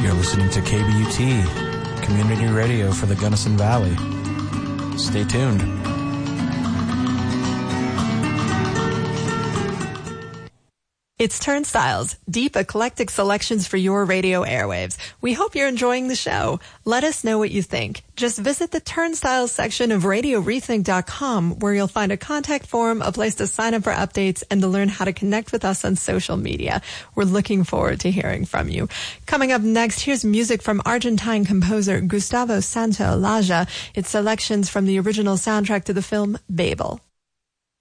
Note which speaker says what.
Speaker 1: You're listening to KBUT, community radio for the Gunnison Valley. Stay tuned.
Speaker 2: It's Turnstiles, deep eclectic selections for your radio airwaves. We hope you're enjoying the show. Let us know what you think. Just visit the Turnstiles section of RadioRethink.com, where you'll find a contact form, a place to sign up for updates, and to learn how to connect with us on social media. We're looking forward to hearing from you. Coming up next, here's music from Argentine composer Gustavo Santaolalla. It's selections from the original soundtrack to the film Babel.